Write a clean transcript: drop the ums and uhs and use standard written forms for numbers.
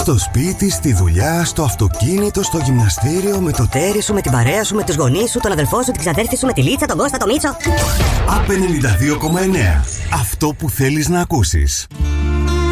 Στο σπίτι, στη δουλειά, στο αυτοκίνητο, στο γυμναστήριο, με το τέρι σου, με την παρέα σου, με τους γονείς σου, τον αδελφό σου, την ξαδέρφη σου, με τη Λίτσα, τον Κώστα, τον Μίτσο. ΑΠ 92,9. Αυτό που θέλεις να ακούσεις.